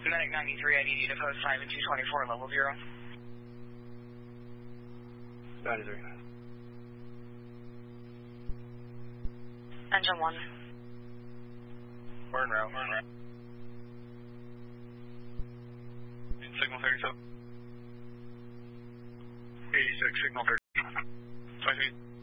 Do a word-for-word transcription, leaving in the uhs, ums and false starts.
Medic ninety-three, I need you to post time in two twenty-four, level zero. ninety-three. Engine one. We're en route. We're en route. Signal thirty-seven. eighty-six, signal thirty. five feet.